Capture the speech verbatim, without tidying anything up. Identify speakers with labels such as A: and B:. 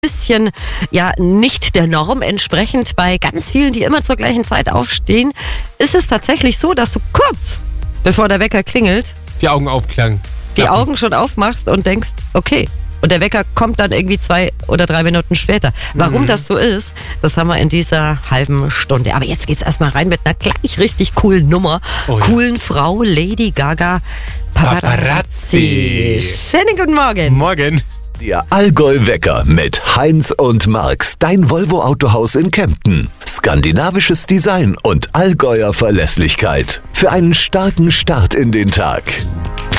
A: bisschen, ja, nicht der Norm entsprechend. Bei ganz vielen, die immer zur gleichen Zeit aufstehen, ist es tatsächlich so, dass du kurz bevor der Wecker klingelt,
B: Die Augen aufklang.
A: die
B: Ja.
A: Augen schon aufmachst und denkst, okay. Und der Wecker kommt dann irgendwie zwei oder drei Minuten später. Warum
B: Mhm.
A: das so ist, das haben wir in dieser halben Stunde. Aber jetzt geht's erstmal rein mit einer gleich richtig coolen Nummer.
B: Oh ja.
A: Coolen Frau, Lady Gaga Paparazzi.
B: Paparazzi.
A: Schönen guten Morgen.
B: Morgen.
C: Der Allgäu-Wecker mit Heinz und Marx, dein Volvo-Autohaus in Kempten. Skandinavisches Design und Allgäuer Verlässlichkeit. Für einen starken Start in den Tag.